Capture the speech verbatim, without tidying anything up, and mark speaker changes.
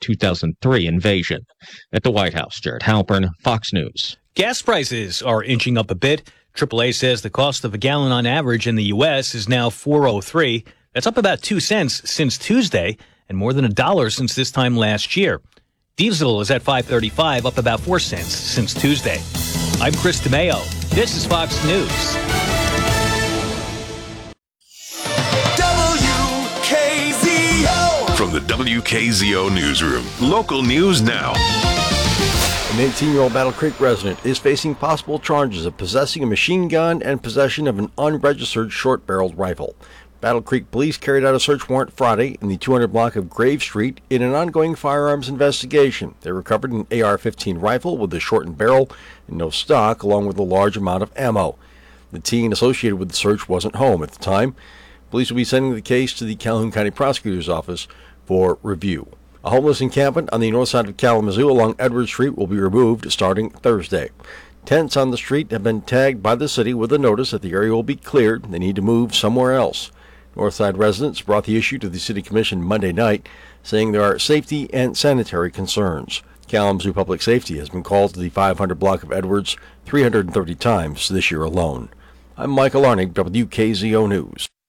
Speaker 1: two thousand three invasion. At the White House, Jared Halpern, Fox News.
Speaker 2: Gas prices are inching up a bit. triple A says the cost of a gallon on average in the U S is now four oh three. That's up about two cents since Tuesday and more than a dollar since this time last year. Diesel is at five thirty-five, up about four cents since Tuesday. I'm Chris DeMeo. This is Fox News.
Speaker 3: W K Z O.
Speaker 4: From the W K Z O newsroom, local news now.
Speaker 5: An eighteen-year-old Battle Creek resident is facing possible charges of possessing a machine gun and possession of an unregistered short-barreled rifle. Battle Creek police carried out a search warrant Friday in the two hundred block of Grave Street in an ongoing firearms investigation. They recovered an A R fifteen rifle with a shortened barrel and no stock, along with a large amount of ammo. The teen associated with the search wasn't home at the time. Police will be sending the case to the Calhoun County Prosecutor's Office for review. A homeless encampment on the north side of Kalamazoo along Edward Street will be removed starting Thursday. Tents on the street have been tagged by the city with a notice that the area will be cleared. They need to move somewhere else. Northside residents brought the issue to the City Commission Monday night, saying there are safety and sanitary concerns. Kalamazoo Public Safety has been called to the five hundred block of Edwards three hundred thirty times this year alone. I'm Michael Arnig, W K Z O News.